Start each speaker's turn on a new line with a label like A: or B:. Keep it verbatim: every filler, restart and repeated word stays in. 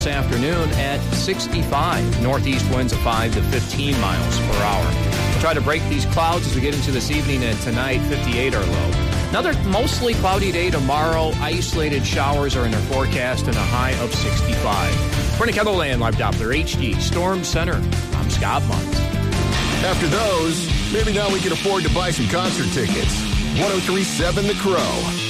A: This afternoon at sixty-five. Northeast winds of five to fifteen miles per hour. We'll try to break these clouds as we get into this evening, and tonight, fifty-eight our low. Another mostly cloudy day tomorrow. Isolated showers are in their forecast and a high of sixty-five. For the KENRO Live Doppler H D Storm Center, I'm Scott Munz.
B: After those, maybe now we can afford to buy some concert tickets. one oh three point seven The Crow.